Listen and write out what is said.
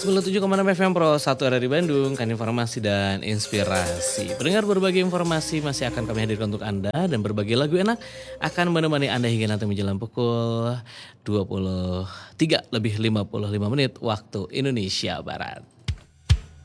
97,6 FM Pro 1 ada di Bandung, kan informasi dan inspirasi. Pendengar, berbagai informasi masih akan kami hadirkan untuk Anda dan berbagai lagu enak akan menemani Anda hingga nanti menjelang pukul 23 lebih 55 menit waktu Indonesia Barat.